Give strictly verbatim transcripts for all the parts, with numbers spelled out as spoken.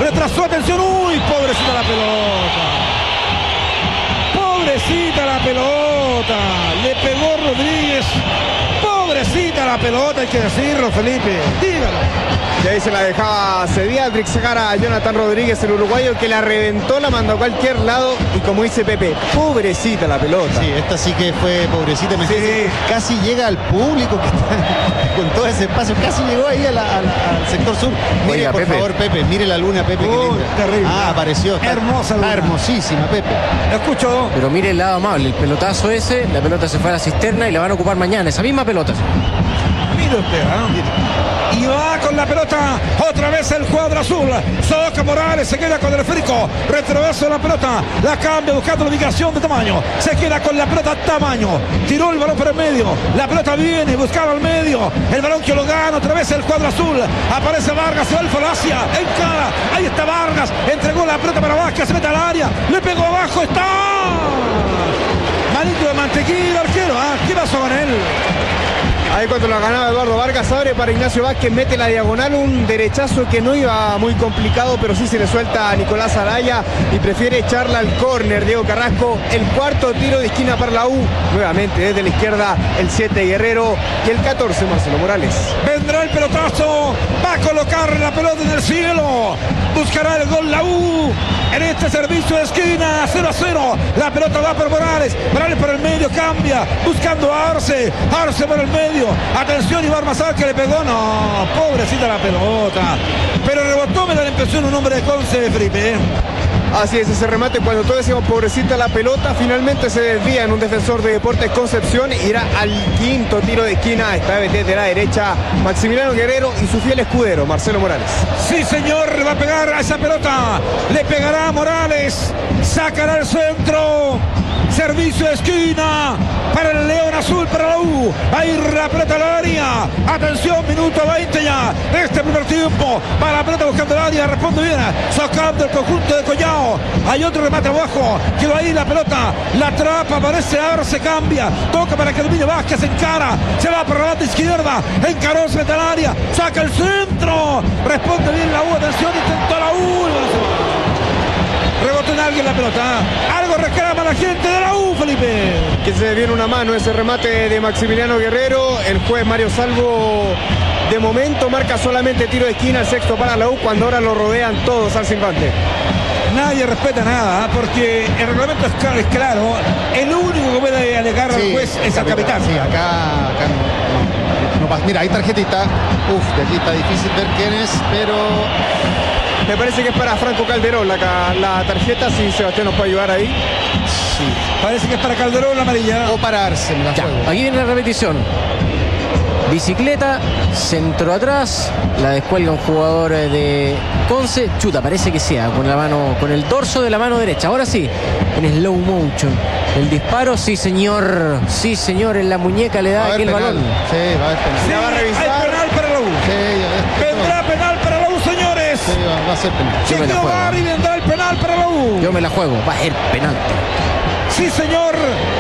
retrasó, atención, uy, pobrecita la pelota. Pobrecita la pelota. Le pegó Rodríguez. Pobrecita la pelota, hay que decirlo, Felipe. Dígalo. Y ahí se la dejaba Sediatrix sacar a Jonathan Rodríguez, el uruguayo, que la reventó, la mandó a cualquier lado. Y como dice Pepe, pobrecita la pelota. Sí, esta sí que fue pobrecita. Me sí. Casi llega al público que está con todo ese espacio. Casi llegó ahí a la, a la, al sector sur. Mire, Oiga, por Pepe. favor, Pepe, mire la luna, Pepe. Uy, qué linda. Terrible. Ah, apareció. Está, hermosa luna. Está hermosísima, Pepe. ¿La escucho? Pero mire el lado amable, el pelotazo ese, la pelota se fue a la cisterna y la van a ocupar mañana, esa misma pelota. Mire usted, ¿eh? Y va con la pelota otra vez el cuadro azul. Soca Morales, se queda con el esférico. Retroceso de la pelota, la cambia buscando la ubicación de Tamaño. Se queda con la pelota Tamaño. Tiró el balón por el medio. La pelota viene, buscaba al medio. El balón que lo gana otra vez el cuadro azul. Aparece Vargas, se va el Falacia. Encara, ahí está Vargas. Entregó la pelota para Vázquez, se mete al área. Le pegó abajo, está. Manito de mantequilla, arquero. ¿Ah? ¿Qué pasó con él? Ahí cuando la ganaba Eduardo Vargas, abre para Ignacio Vázquez, mete la diagonal, un derechazo que no iba muy complicado, pero sí se le suelta a Nicolás Araya y prefiere echarla al córner. Diego Carrasco, el cuarto tiro de esquina para la U, nuevamente desde la izquierda el siete Guerrero y el catorce Marcelo Morales. Vendrá el pelotazo, va a colocar la pelota en el cielo, buscará el gol la U en este servicio de esquina. Cero a cero, la pelota va por Morales, Morales por el medio, cambia, buscando a Arce, Arce por el medio. Atención, Iván Mazal que le pegó, no, pobrecita la pelota, pero rebotó, me da la impresión un hombre de Conce, Felipe. Así es, ese remate cuando todos decimos pobrecita la pelota, finalmente se desvía en un defensor de Deportes Concepción, irá al quinto tiro de esquina, esta vez desde la derecha Maximiliano Guerrero y su fiel escudero Marcelo Morales. Sí señor, le va a pegar a esa pelota, le pegará a Morales, sacará el centro, servicio de esquina para el León Azul, para la U, ahí la pelota al área, atención, minuto veinte ya, este primer tiempo, para la pelota buscando el área, responde bien, sacando el conjunto de Collao. Hay otro remate abajo, quedó ahí la pelota, la atrapa, aparece Arce, cambia, toca para que domine Vázquez, encara, se va por la banda izquierda, encaró, se mete al área, saca el centro, responde bien la U, atención, intentó la U, rebotó en alguien la pelota, algo reclama la gente de la U, Felipe. Que se viene una mano ese remate de Maximiliano Guerrero, el juez Mario Salvo de momento marca solamente tiro de esquina, el sexto para la U, cuando ahora lo rodean todos al silbante. Nadie respeta nada, porque el reglamento es claro, es claro. El único que puede alegar al sí, juez es el capitán. Sí, acá, acá no, no, no pasa. Mira, hay tarjetita. Uf, de aquí está difícil ver quién es, pero... Me parece que es para Franco Calderón la, la tarjeta, si Sebastián nos puede ayudar ahí. Sí. Parece que es para Calderón la amarilla. O para Arce, me la ya, juego. aquí viene la repetición. Bicicleta, centro atrás, la descuelga un jugador de Conce, chuta, parece que sea, con la mano, con el dorso de la mano derecha. Ahora sí, en slow motion. El disparo, sí señor, sí señor, en la muñeca le da aquel penal. balón. Sí, va a haber penal. Sí, ya va a revisar. Hay penal para la U. Sí, vendrá penal para la U, señores. Sí, va, va a ser penal. Yo me la juego. Barry, vendrá el penal para la U. Yo me la juego, va a ser penal. Sí señor,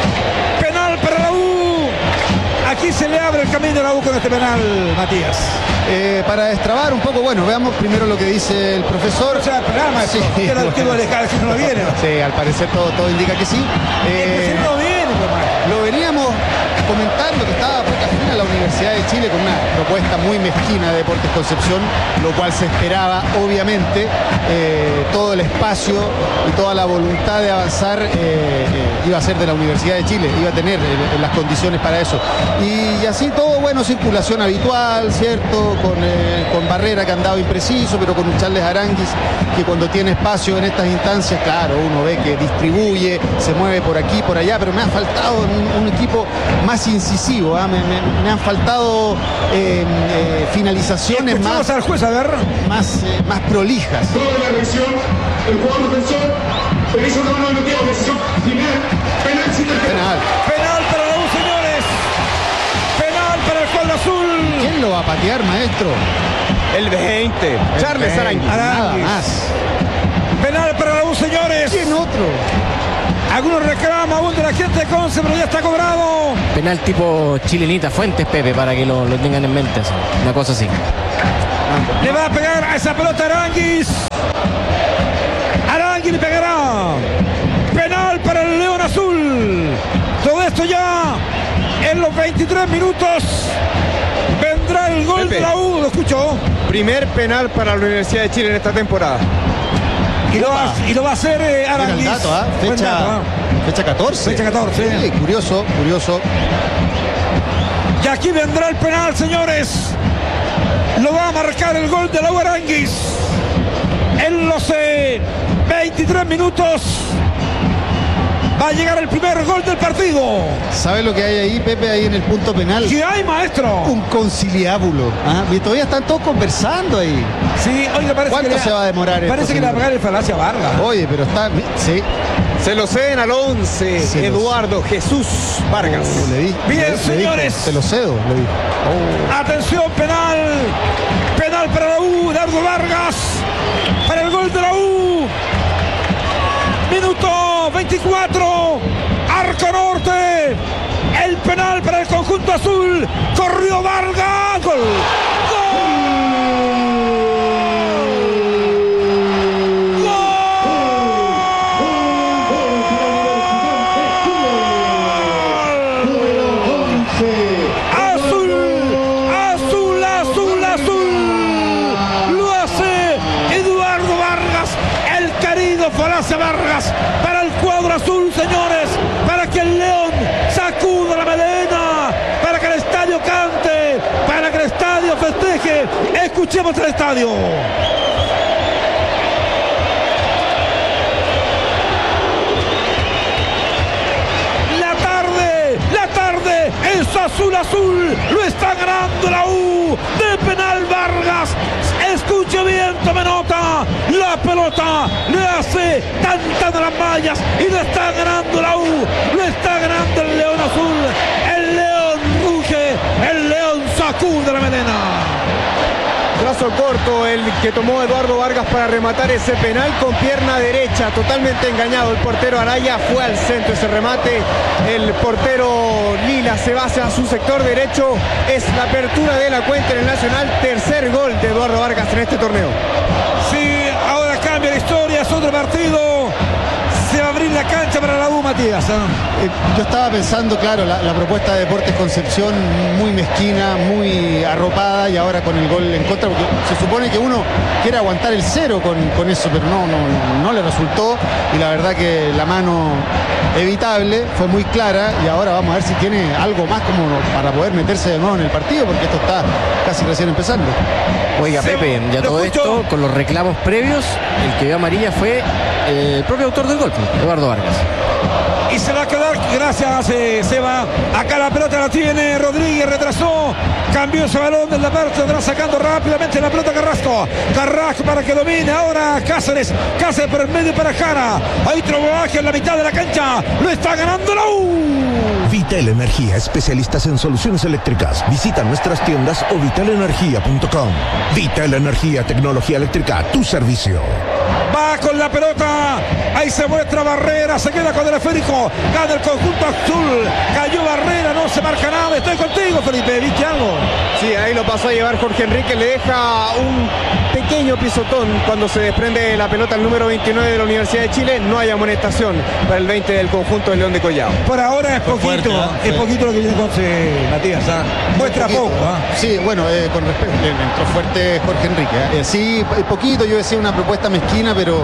penal para la U. Aquí se le abre el camino a la U con este penal, Matías. Eh, para destrabar un poco, bueno, veamos primero lo que dice el profesor. O sea, el programa, sí, ¿qué no, ¿qué no dejar si no viene? Sí, al parecer todo, todo indica que sí. Eh, no viene, lo veníamos comentando que estaba por fin a la Universidad de Chile con una propuesta muy mezquina de Deportes Concepción, lo cual se esperaba, obviamente, eh, todo el espacio y toda la voluntad de avanzar eh, eh, iba a ser de la Universidad de Chile, iba a tener eh, las condiciones para eso. Y, y así todo, bueno, circulación habitual, ¿cierto? Con, eh, con Barrera que andaba impreciso, pero con un Charles Aranguis que cuando tiene espacio en estas instancias, claro, uno ve que distribuye, se mueve por aquí, por allá, pero me ha faltado un, un equipo más incisivo, ¿eh? me, me, me han faltado eh, eh, finalizaciones más, al juez, a ver. más, eh, más prolijas. Toda la revisión, el jugador defensor, permiso de mano de bloqueo, decisión final, penal, sin penal. Penal para la U, señores. Penal para el cuadro azul. ¿Quién lo va a patear, maestro? El veinte, el Charles Aranguis. Nada más. Penal para la U, señores. ¿Quién otro? Algunos reclaman aún de la gente de Conce, pero ya está cobrado. Penal tipo Chilenita Fuentes, Pepe, para que lo, lo tengan en mente. Una cosa así. Le va a pegar a esa pelota Aranguis. veintitrés minutos. Vendrá el gol Pepe. de la U, lo escucho. Primer penal para la Universidad de Chile en esta temporada. Y lo va, y lo va a hacer eh, Mira el Aranguiz. dato, ¿ah? Buen Fecha, dato, ¿ah? fecha catorce. Fecha catorce. Sí, curioso, curioso. Y aquí vendrá el penal, señores. Lo va a marcar el gol de la U Aranguiz. En los eh, veintitrés minutos va a llegar el primer gol del partido. ¿Sabe lo que hay ahí, Pepe, ahí en el punto penal? ¿Qué hay, maestro? Un conciliábulo. ¿Ah? Y todavía están todos conversando ahí. Sí, oiga, parece ¿Cuánto que le- se va a demorar esto, Parece que le va a señor? pegar el Falacia Vargas. Oye, pero está... Sí. Se lo ceden al once. Se lo- Eduardo Jesús Vargas. Oh, le di- Bien, le- le señores. dijo, te lo cedo, le dijo. Atención, penal. Penal para la U, Eduardo Vargas. Para el gol de la U. Minuto veinticuatro. Arco Norte. El penal para el conjunto azul. Corrió Vargas. Gol. Azul, azul, azul, azul. Lo hace Eduardo Vargas, el querido Falacia Vargas, para el cuadro azul, señores, para que el León sacuda la melena, para que el estadio cante, para que el estadio festeje. Escuchemos el estadio. La tarde, la tarde es azul azul, lo está ganando la U de penal Vargas. Escuche bien, tome nota, la pelota le hace tantas de las mallas y lo está ganando la U, lo está ganando el León azul, el León ruge, el León sacude la melena. Trazo corto el que tomó Eduardo Vargas para rematar ese penal con pierna derecha, totalmente engañado el portero Araya, fue al centro ese remate, el portero Lila se va hacia su sector derecho, es la apertura de la cuenta en el Nacional, tercer gol de Eduardo Vargas en este torneo. Sí, ahora cambia la historia, es otro partido, se va a abrir la cancha para la U, Matías. ¿eh? Eh, yo estaba pensando, claro, la, la propuesta de Deportes Concepción muy mezquina, muy arropada y ahora con el gol en contra, porque se supone que uno quiere aguantar el cero con, con eso, pero no, no, no, no le resultó y la verdad que la mano evitable fue muy clara y ahora vamos a ver si tiene algo más como para poder meterse de nuevo en el partido porque esto está casi recién empezando. Oiga, Se- Pepe, ya lo todo escucho. esto con los reclamos previos, el que vio amarilla fue el propio autor del gol, Eduardo Vargas. Y se va a quedar, gracias eh, Seba. Acá la pelota la tiene Rodríguez, retrasó, cambió ese balón de la parte atrás, sacando rápidamente la pelota Carrasco. Carrasco para que domine ahora Cáceres. Cáceres por el medio para Jara. Hay trabajo en la mitad de la cancha. Lo está ganando la U. Vital Energía, especialistas en soluciones eléctricas. Visita nuestras tiendas o vital energía punto com. Vital Energía, tecnología eléctrica, tu servicio. Va con la pelota. Ahí se muestra Barrera. Se queda con el esférico. Gana el conjunto azul. Cayó Barrera. No se marca nada. Estoy contigo, Felipe. ¿Viste algo? Sí, ahí lo pasó a llevar Jorge Enrique, le deja un pequeño pisotón cuando se desprende la pelota el número veintinueve de la Universidad de Chile. No hay amonestación para el veinte del conjunto del León de Collao. Por ahora es poquito. fuerte, ¿eh? Es Sí. poquito lo que viene con Matías. ¿ah? Muestra Poquito. poco. ¿ah? Sí, bueno, eh, con respecto, le entró fuerte Jorge Enrique. ¿eh? Eh, sí, p- poquito, yo decía una propuesta mezquina, pero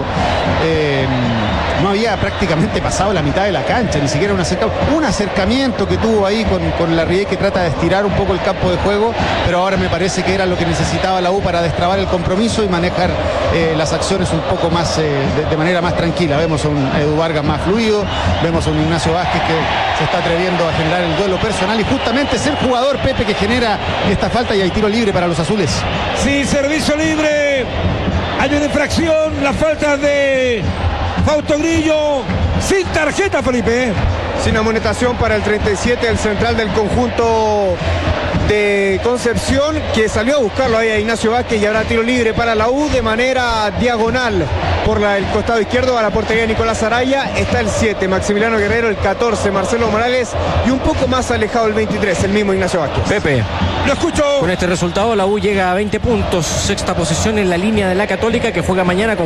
eh, no había prácticamente pasado la mitad de la cancha, ni siquiera un acercamiento. Un acercamiento que tuvo ahí con, con la Rié que trata de estirar un poco el campo de juego, pero ahora me parece que era lo que necesitaba la U para destrabar el compromiso y manejar eh, las acciones un poco más, eh, de, de manera más tranquila. Vemos a un Edu Vargas más fluido, vemos a un Ignacio Vázquez que se está atreviendo a generar el duelo personal y justamente es el jugador, Pepe, que genera esta falta y hay tiro libre para los azules. Sí, servicio libre. Hay una infracción. La falta de Fausto Grillo. Sin tarjeta, Felipe. Sin amonestación para el treinta y siete, el central del conjunto de Concepción, que salió a buscarlo ahí a Ignacio Vázquez y habrá tiro libre para la U de manera diagonal por la- el costado izquierdo a la portería de Nicolás Araya. Está el siete, Maximiliano Guerrero, el catorce, Marcelo Morales y un poco más alejado el veintitrés, el mismo Ignacio Vázquez. Pepe, Lo escucho. con este resultado la U llega a veinte puntos, sexta posición en la línea de la Católica que juega mañana con